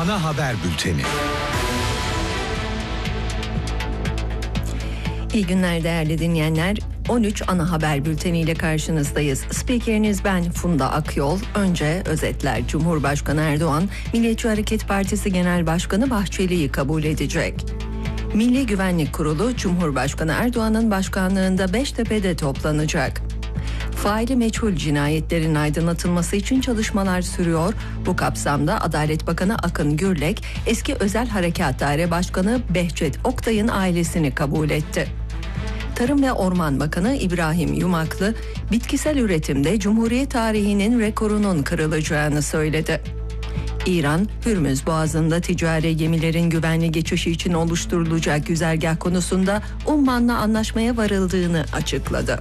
ana haber bülteni. İyi günler değerli dinleyenler. 13 ana haber bülteniyle karşınızdayız. Spikeriniz ben Funda Akyol. Önce özetler. Cumhurbaşkanı Erdoğan, Milliyetçi Hareket Partisi Genel Başkanı Bahçeli'yi kabul edecek. Milli Güvenlik Kurulu, Cumhurbaşkanı Erdoğan'ın başkanlığında Beştepe'de toplanacak. Faili meçhul cinayetlerin aydınlatılması için çalışmalar sürüyor. Bu kapsamda Adalet Bakanı Akın Gürlek, eski Özel Harekat Daire Başkanı Behçet Oktay'ın ailesini kabul etti. Tarım ve Orman Bakanı İbrahim Yumaklı, bitkisel üretimde Cumhuriyet tarihinin rekorunun kırılacağını söyledi. İran, Hürmüz Boğazı'nda ticari gemilerin güvenli geçişi için oluşturulacak güzergah konusunda Umman'la anlaşmaya varıldığını açıkladı.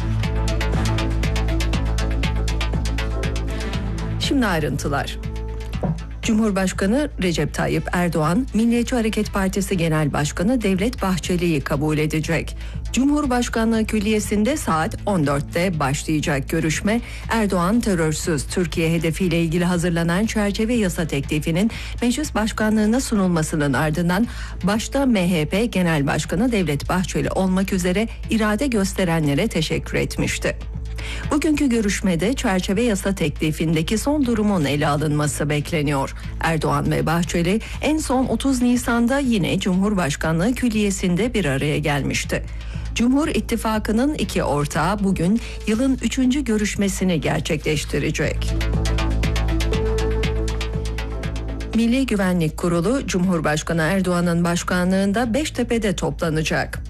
Şimdi ayrıntılar. Cumhurbaşkanı Recep Tayyip Erdoğan, Milliyetçi Hareket Partisi Genel Başkanı Devlet Bahçeli'yi kabul edecek. Cumhurbaşkanlığı Külliyesi'nde saat 14'te başlayacak görüşme, Erdoğan terörsüz Türkiye hedefiyle ilgili hazırlanan çerçeve yasa teklifinin meclis başkanlığına sunulmasının ardından başta MHP Genel Başkanı Devlet Bahçeli olmak üzere irade gösterenlere teşekkür etmişti. Bugünkü görüşmede çerçeve yasa teklifindeki son durumun ele alınması bekleniyor. Erdoğan ve Bahçeli en son 30 Nisan'da yine Cumhurbaşkanlığı Külliyesi'nde bir araya gelmişti. Cumhur İttifakı'nın iki ortağı bugün yılın 3. görüşmesini gerçekleştirecek. Milli Güvenlik Kurulu, Cumhurbaşkanı Erdoğan'ın başkanlığında Beştepe'de toplanacak.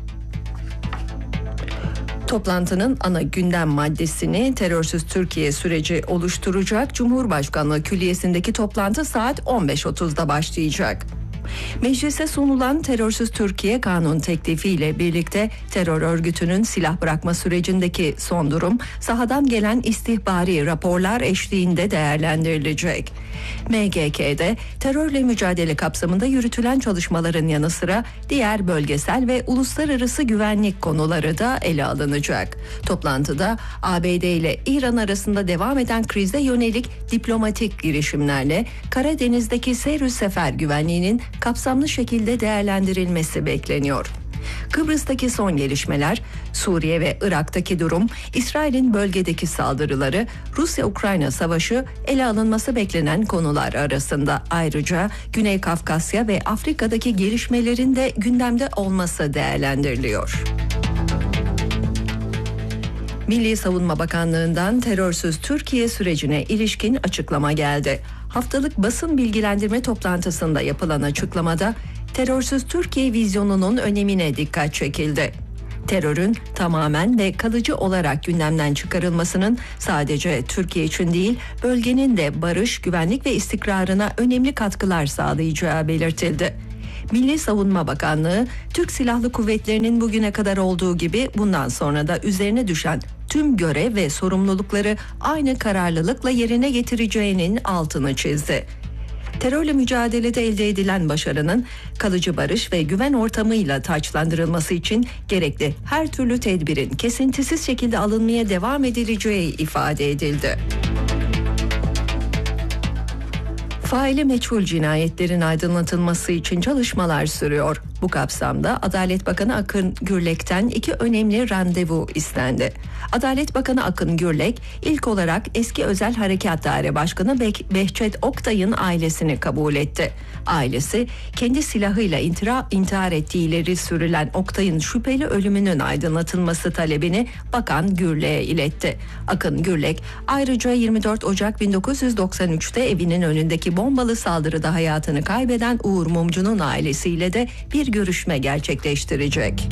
Toplantının ana gündem maddesini terörsüz Türkiye süreci oluşturacak. Cumhurbaşkanlığı Külliyesi'ndeki toplantı saat 15.30'da başlayacak. Meclise sunulan terörsüz Türkiye kanun teklifiyle birlikte terör örgütünün silah bırakma sürecindeki son durum sahadan gelen istihbari raporlar eşliğinde değerlendirilecek. MGK'de terörle mücadele kapsamında yürütülen çalışmaların yanı sıra diğer bölgesel ve uluslararası güvenlik konuları da ele alınacak. Toplantıda ABD ile İran arasında devam eden krize yönelik diplomatik girişimlerle Karadeniz'deki seyr-ü sefer güvenliğinin kapsamlı şekilde değerlendirilmesi bekleniyor. Kıbrıs'taki son gelişmeler, Suriye ve Irak'taki durum, İsrail'in bölgedeki saldırıları, Rusya-Ukrayna savaşı ele alınması beklenen konular arasında. Ayrıca Güney Kafkasya ve Afrika'daki gelişmelerin de gündemde olması değerlendiriliyor. Milli Savunma Bakanlığı'ndan terörsüz Türkiye sürecine ilişkin açıklama geldi. Haftalık basın bilgilendirme toplantısında yapılan açıklamada terörsüz Türkiye vizyonunun önemine dikkat çekildi. Terörün tamamen ve kalıcı olarak gündemden çıkarılmasının sadece Türkiye için değil, bölgenin de barış, güvenlik ve istikrarına önemli katkılar sağlayacağı belirtildi. Milli Savunma Bakanlığı, Türk Silahlı Kuvvetleri'nin bugüne kadar olduğu gibi bundan sonra da üzerine düşen tüm görev ve sorumlulukları aynı kararlılıkla yerine getireceğinin altını çizdi. Terörle mücadelede elde edilen başarının kalıcı barış ve güven ortamıyla taçlandırılması için gerekli her türlü tedbirin kesintisiz şekilde alınmaya devam edileceği ifade edildi. Faili meçhul cinayetlerin aydınlatılması için çalışmalar sürüyor. Bu kapsamda Adalet Bakanı Akın Gürlek'ten 2 önemli randevu istendi. Adalet Bakanı Akın Gürlek ilk olarak eski Özel Harekat Daire Başkanı Behçet Oktay'ın ailesini kabul etti. Ailesi kendi silahıyla intihar ettiği ileri sürülen Oktay'ın şüpheli ölümünün aydınlatılması talebini Bakan Gürlek'e iletti. Akın Gürlek ayrıca 24 Ocak 1993'te evinin önündeki bombalı saldırıda hayatını kaybeden Uğur Mumcu'nun ailesiyle de bir görüşme gerçekleştirecek.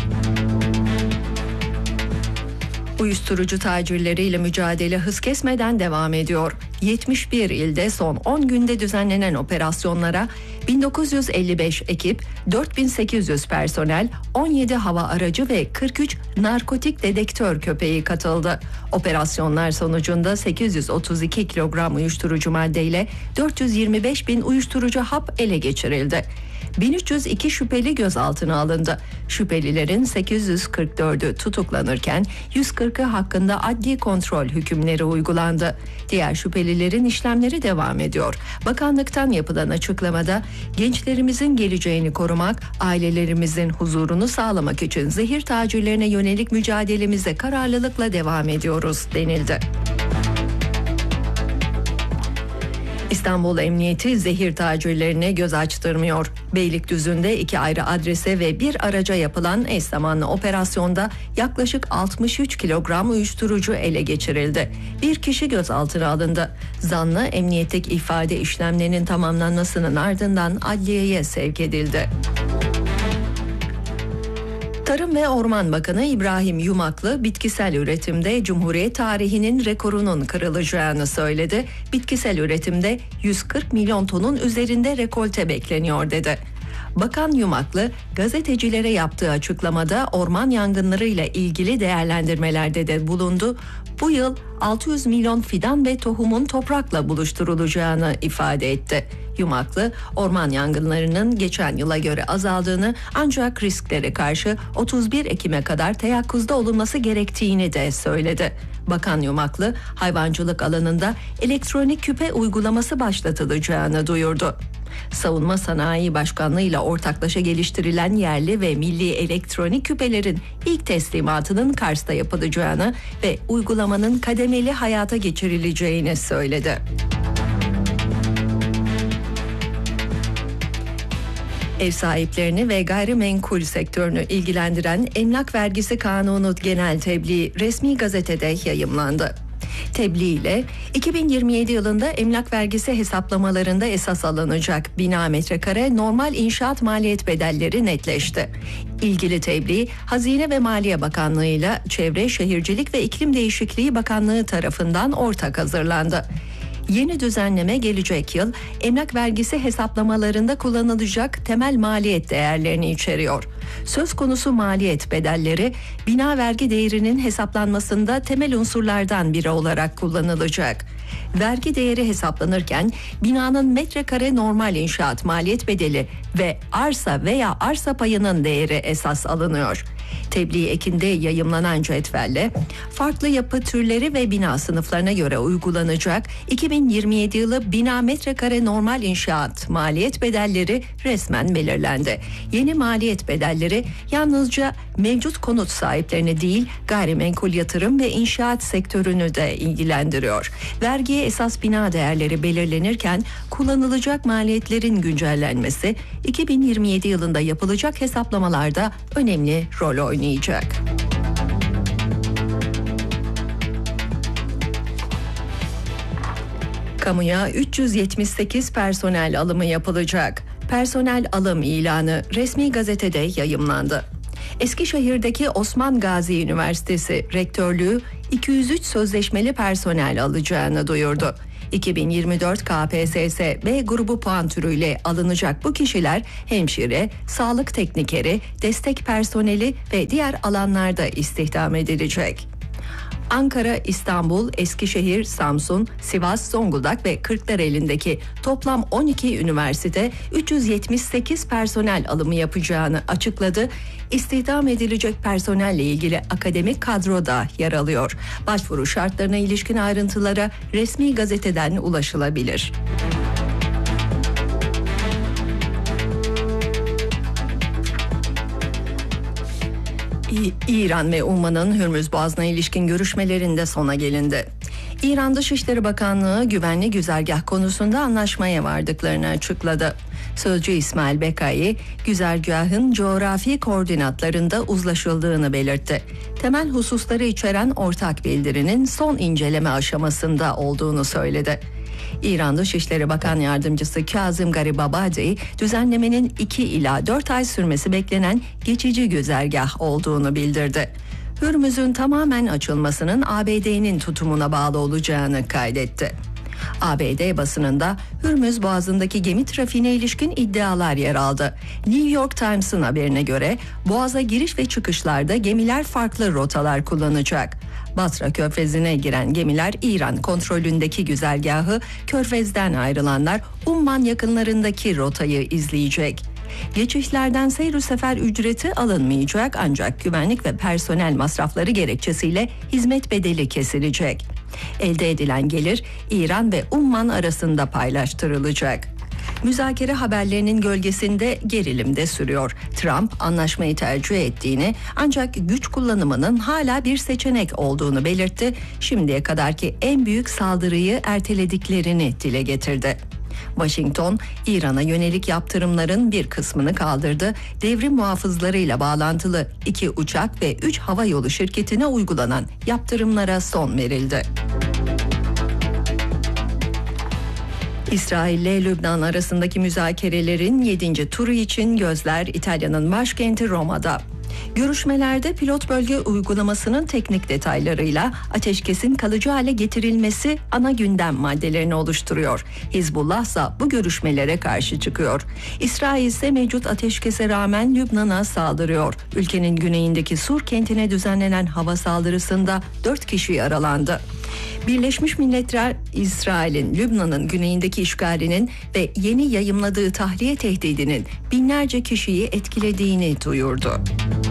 Uyuşturucu tacirleriyle mücadele hız kesmeden devam ediyor. 71 ilde son 10 günde düzenlenen operasyonlara 1955 ekip, 4800 personel, 17 hava aracı ve 43 narkotik dedektör köpeği katıldı. Operasyonlar sonucunda 832 kilogram uyuşturucu maddeyle 425 bin uyuşturucu hap ele geçirildi. 1302 şüpheli gözaltına alındı. Şüphelilerin 844'ü tutuklanırken 140'ı hakkında adli kontrol hükümleri uygulandı. Diğer şüphelilerin işlemleri devam ediyor. Bakanlıktan yapılan açıklamada gençlerimizin geleceğini korumak, ailelerimizin huzurunu sağlamak için zehir tacirlerine yönelik mücadelemize kararlılıkla devam ediyoruz denildi. İstanbul Emniyeti zehir tacirlerine göz açtırmıyor. Beylikdüzü'nde 2 ayrı adrese ve bir araca yapılan eş zamanlı operasyonda yaklaşık 63 kilogram uyuşturucu ele geçirildi. Bir kişi gözaltına alındı. Zanlı emniyetteki ifade işlemlerinin tamamlanmasının ardından adliyeye sevk edildi. Tarım ve Orman Bakanı İbrahim Yumaklı bitkisel üretimde Cumhuriyet tarihinin rekorunun kırılacağını söyledi. Bitkisel üretimde 140 milyon tonun üzerinde rekolte bekleniyor dedi. Bakan Yumaklı gazetecilere yaptığı açıklamada orman yangınlarıyla ilgili değerlendirmelerde de bulundu. Bu yıl 600 milyon fidan ve tohumun toprakla buluşturulacağını ifade etti. Yumaklı, orman yangınlarının geçen yıla göre azaldığını ancak risklere karşı 31 Ekim'e kadar teyakkuzda olunması gerektiğini de söyledi. Bakan Yumaklı, hayvancılık alanında elektronik küpe uygulaması başlatılacağını duyurdu. Savunma Sanayi Başkanlığı ile ortaklaşa geliştirilen yerli ve milli elektronik küpelerin ilk teslimatının Kars'ta yapılacağını ve uygulamanın kademeli hayata geçirileceğini söyledi. Ev sahiplerini ve gayrimenkul sektörünü ilgilendiren Emlak Vergisi Kanunu genel tebliği resmi gazetede yayımlandı. Tebliğ ile 2027 yılında emlak vergisi hesaplamalarında esas alınacak bina metrekare normal inşaat maliyet bedelleri netleşti. İlgili tebliğ Hazine ve Maliye Bakanlığı ile Çevre, Şehircilik ve İklim Değişikliği Bakanlığı tarafından ortak hazırlandı. Yeni düzenleme gelecek yıl emlak vergisi hesaplamalarında kullanılacak temel maliyet değerlerini içeriyor. Söz konusu maliyet bedelleri bina vergi değerinin hesaplanmasında temel unsurlardan biri olarak kullanılacak. Vergi değeri hesaplanırken binanın metrekare normal inşaat maliyet bedeli ve arsa veya arsa payının değeri esas alınıyor. Tebliğ ekinde yayımlanan cetvelle farklı yapı türleri ve bina sınıflarına göre uygulanacak 2027 yılı bina metrekare normal inşaat maliyet bedelleri resmen belirlendi. Yeni maliyet bedelleri yalnızca mevcut konut sahiplerini değil gayrimenkul yatırım ve inşaat sektörünü de ilgilendiriyor. Vergiye esas bina değerleri belirlenirken kullanılacak maliyetlerin güncellenmesi 2027 yılında yapılacak hesaplamalarda önemli rol oynayacak. Kamuya 378 personel alımı yapılacak. Personel alım ilanı resmi gazetede yayımlandı. Eskişehir'deki Osman Gazi Üniversitesi Rektörlüğü 203 sözleşmeli personel alacağını duyurdu. 2024 KPSS B grubu puan türüyle alınacak bu kişiler hemşire, sağlık teknikeri, destek personeli ve diğer alanlarda istihdam edilecek. Ankara, İstanbul, Eskişehir, Samsun, Sivas, Zonguldak ve Kırklareli'ndeki toplam 12 üniversite 378 personel alımı yapacağını açıkladı. İstihdam edilecek personelle ilgili akademik kadroda yer alıyor. Başvuru şartlarına ilişkin ayrıntılara resmi gazeteden ulaşılabilir. İran ve Umman'ın Hürmüz Boğazı'na ilişkin görüşmelerinde sona gelindi. İran Dışişleri Bakanlığı güvenli güzergah konusunda anlaşmaya vardıklarını açıkladı. Sözcü İsmail Bekai, güzergahın coğrafi koordinatlarında uzlaşıldığını belirtti. Temel hususları içeren ortak bildirinin son inceleme aşamasında olduğunu söyledi. İran Dışişleri Bakan Yardımcısı Kazım Garibabadi, düzenlemenin 2 ila 4 ay sürmesi beklenen geçici güzergah olduğunu bildirdi. Hürmüz'ün tamamen açılmasının ABD'nin tutumuna bağlı olacağını kaydetti. ABD basınında Hürmüz Boğazı'ndaki gemi trafiğine ilişkin iddialar yer aldı. New York Times'ın haberine göre Boğaz'a giriş ve çıkışlarda gemiler farklı rotalar kullanacak. Basra Körfezi'ne giren gemiler İran kontrolündeki güzergahı, Körfez'den ayrılanlar Umman yakınlarındaki rotayı izleyecek. Geçişlerden seyir sefer ücreti alınmayacak ancak güvenlik ve personel masrafları gerekçesiyle hizmet bedeli kesilecek. Elde edilen gelir İran ve Umman arasında paylaştırılacak. Müzakere haberlerinin gölgesinde gerilim de sürüyor. Trump anlaşmayı tercih ettiğini ancak güç kullanımının hala bir seçenek olduğunu belirtti. Şimdiye kadarki en büyük saldırıyı ertelediklerini dile getirdi. Washington, İran'a yönelik yaptırımların bir kısmını kaldırdı. Devrim muhafızlarıyla bağlantılı 2 uçak ve 3 havayolu şirketine uygulanan yaptırımlara son verildi. İsrail ile Lübnan arasındaki müzakerelerin 7. turu için gözler İtalya'nın başkenti Roma'da. Görüşmelerde pilot bölge uygulamasının teknik detaylarıyla ateşkesin kalıcı hale getirilmesi ana gündem maddelerini oluşturuyor. Hizbullah ise bu görüşmelere karşı çıkıyor. İsrail ise mevcut ateşkese rağmen Lübnan'a saldırıyor. Ülkenin güneyindeki Sur kentine düzenlenen hava saldırısında 4 kişi yaralandı. Birleşmiş Milletler, İsrail'in Lübnan'ın güneyindeki işgalinin ve yeni yayımladığı tahliye tehdidinin binlerce kişiyi etkilediğini duyurdu.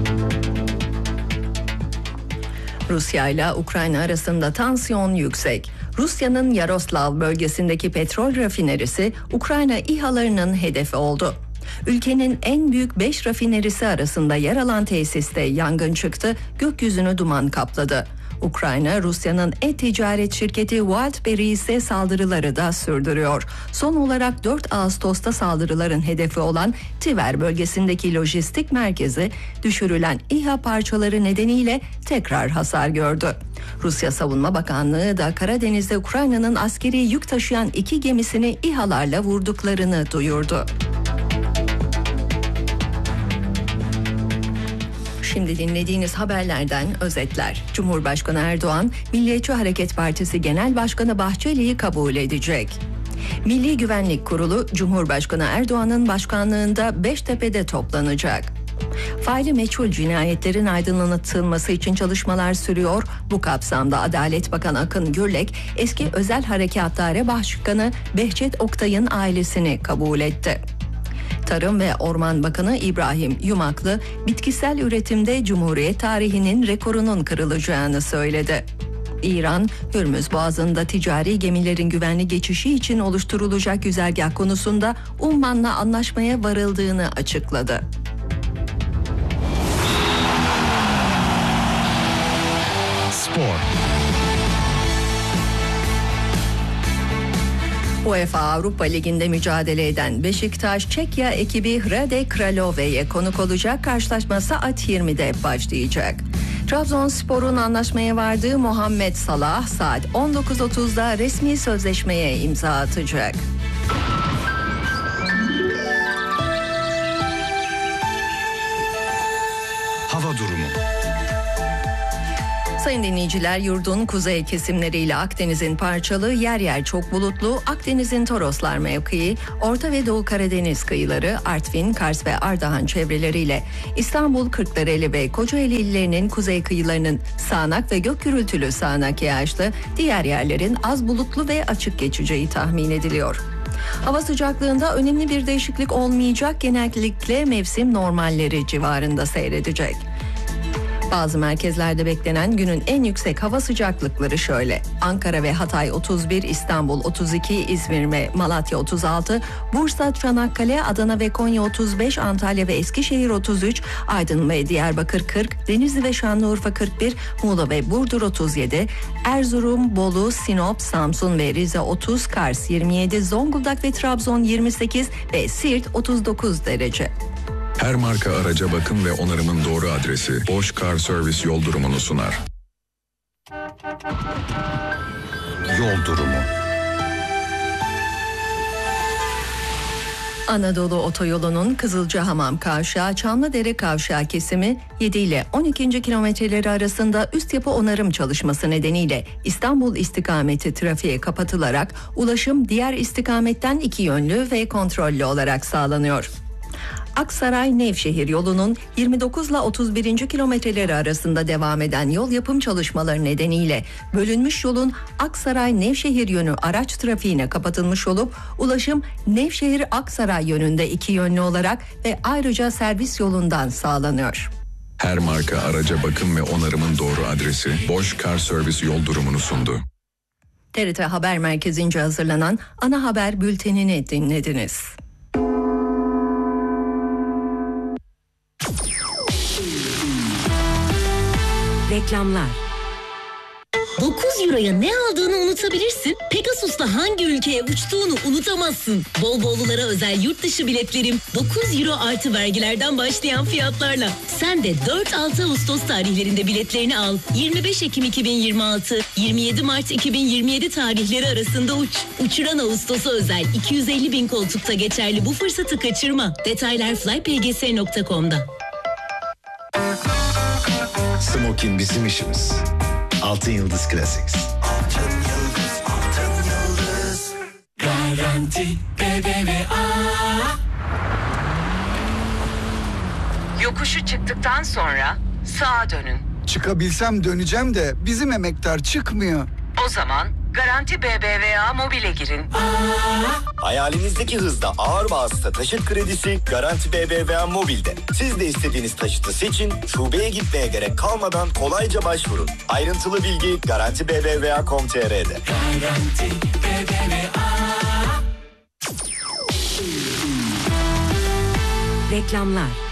Rusya ile Ukrayna arasında tansiyon yüksek. Rusya'nın Yaroslav bölgesindeki petrol rafinerisi Ukrayna İHA'larının hedefi oldu. Ülkenin en büyük 5 rafinerisi arasında yer alan tesiste yangın çıktı, gökyüzünü duman kapladı. Ukrayna, Rusya'nın e-ticaret şirketi Wildberry ise saldırıları da sürdürüyor. Son olarak 4 Ağustos'ta saldırıların hedefi olan Tver bölgesindeki lojistik merkezi düşürülen İHA parçaları nedeniyle tekrar hasar gördü. Rusya Savunma Bakanlığı da Karadeniz'de Ukrayna'nın askeri yük taşıyan 2 gemisini İHA'larla vurduklarını duyurdu. Şimdi dinlediğiniz haberlerden özetler. Cumhurbaşkanı Erdoğan, Milliyetçi Hareket Partisi Genel Başkanı Bahçeli'yi kabul edecek. Milli Güvenlik Kurulu, Cumhurbaşkanı Erdoğan'ın başkanlığında Beştepe'de toplanacak. Faili meçhul cinayetlerin aydınlatılması için çalışmalar sürüyor. Bu kapsamda Adalet Bakanı Akın Gürlek, eski Özel Harekat Daire Başkanı Behçet Oktay'ın ailesini kabul etti. Tarım ve Orman Bakanı İbrahim Yumaklı, bitkisel üretimde Cumhuriyet tarihinin rekorunun kırılacağını söyledi. İran, Hürmüz Boğazı'nda ticari gemilerin güvenli geçişi için oluşturulacak güzergah konusunda Umman'la anlaşmaya varıldığını açıkladı. Spor. UEFA Avrupa Ligi'nde mücadele eden Beşiktaş, Çekya ekibi Hrade Kralove'ye konuk olacak. Karşılaşma saat 20'de başlayacak. Trabzonspor'un anlaşmaya vardığı Muhammed Salah saat 19.30'da resmi sözleşmeye imza atacak. Hava durumu. Sayın dinleyiciler, yurdun kuzey kesimleriyle Akdeniz'in parçalı, yer yer çok bulutlu, Akdeniz'in Toroslar mevkii, Orta ve Doğu Karadeniz kıyıları, Artvin, Kars ve Ardahan çevreleriyle İstanbul, Kırklareli ve Kocaeli illerinin kuzey kıyılarının sağanak ve gök gürültülü sağanak yağışlı, diğer yerlerin az bulutlu ve açık geçeceği tahmin ediliyor. Hava sıcaklığında önemli bir değişiklik olmayacak, genellikle mevsim normalleri civarında seyredecek. Bazı merkezlerde beklenen günün en yüksek hava sıcaklıkları şöyle: Ankara ve Hatay 31, İstanbul 32, İzmir ve Malatya 36, Bursa, Çanakkale, Adana ve Konya 35, Antalya ve Eskişehir 33, Aydın ve Diyarbakır 40, Denizli ve Şanlıurfa 41, Muğla ve Burdur 37, Erzurum, Bolu, Sinop, Samsun ve Rize 30, Kars 27, Zonguldak ve Trabzon 28 ve Siirt 39 derece. Her marka araca bakım ve onarımın doğru adresi Bosch Car Service yol durumunu sunar. Yol durumu. Anadolu Otoyolu'nun Kızılcahamam Kavşağı Çamlıdere Kavşağı kesimi 7 ile 12. kilometreleri arasında üst yapı onarım çalışması nedeniyle İstanbul istikameti trafiğe kapatılarak ulaşım diğer istikametten 2 yönlü ve kontrollü olarak sağlanıyor. Aksaray-Nevşehir yolunun 29 ile 31. kilometreleri arasında devam eden yol yapım çalışmaları nedeniyle bölünmüş yolun Aksaray-Nevşehir yönü araç trafiğine kapatılmış olup ulaşım Nevşehir-Aksaray yönünde iki yönlü olarak ve ayrıca servis yolundan sağlanıyor. Her marka araca bakım ve onarımın doğru adresi Bosch Car Service yol durumunu sundu. TRT Haber Merkezi'nce hazırlanan ana haber bültenini dinlediniz. Reklamlar. 9 euroya ne aldığını unutabilirsin. Pegasus'ta hangi ülkeye uçtuğunu unutamazsın. Bol bollulara özel yurt dışı biletlerim 9 euro artı vergilerden başlayan fiyatlarla. Sen de 4-6 Ağustos tarihlerinde biletlerini al. 25 Ekim 2026, 27 Mart 2027 tarihleri arasında uç. Uçuran Ağustos'a özel 250 bin koltukta geçerli bu fırsatı kaçırma. Detaylar flypgs.com'da. Smokin bizim işimiz. Altın Yıldız Classics. Altın Yıldız, Altın Yıldız. Garanti BBVA. Yokuşu çıktıktan sonra sağa dönün. Çıkabilsem döneceğim de bizim emektar çıkmıyor. O zaman Garanti BBVA Mobil'e girin. Hayalinizdeki hızda ağır vasıta taşıt kredisi Garanti BBVA Mobil'de. Siz de istediğiniz taşıtı seçin, şubeye gitmeye gerek kalmadan kolayca başvurun. Ayrıntılı bilgi Garanti BBVA.com.tr'de. Garanti BBVA. Reklamlar.